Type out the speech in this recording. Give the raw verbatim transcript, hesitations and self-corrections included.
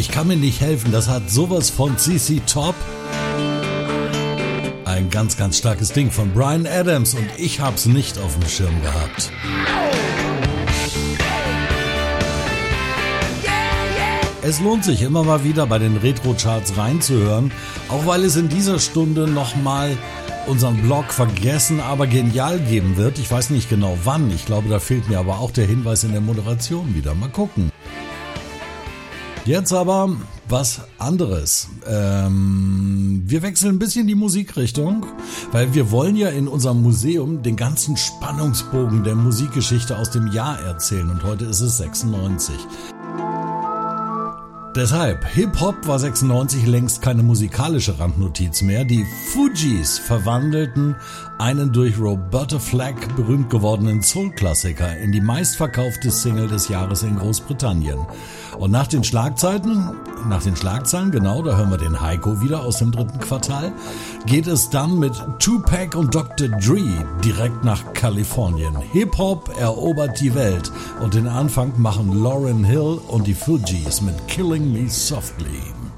Ich kann mir nicht helfen, das hat sowas von Z Z Top. Ein ganz, ganz starkes Ding von Bryan Adams und ich hab's nicht auf dem Schirm gehabt. Es lohnt sich immer mal wieder bei den Retro-Charts reinzuhören, auch weil es in dieser Stunde nochmal unseren Blog vergessen, aber genial geben wird. Ich weiß nicht genau wann, ich glaube, da fehlt mir aber auch der Hinweis in der Moderation wieder. Mal gucken. Jetzt aber was anderes. Ähm, wir wechseln ein bisschen die Musikrichtung, weil wir wollen ja in unserem Museum den ganzen Spannungsbogen der Musikgeschichte aus dem Jahr erzählen und heute ist es sechsundneunzig. Deshalb, Hip-Hop war sechsundneunzig längst keine musikalische Randnotiz mehr. Die Fugees verwandelten einen durch Roberta Flack berühmt gewordenen Soul-Klassiker in die meistverkaufte Single des Jahres in Großbritannien. Und nach den Schlagzeilen, nach den Schlagzeilen, genau, da hören wir den Heiko wieder aus dem dritten Quartal, geht es dann mit Tupac und Doktor Dre direkt nach Kalifornien. Hip-Hop erobert die Welt und den Anfang machen Lauryn Hill und die Fugees mit Killing Me Softly.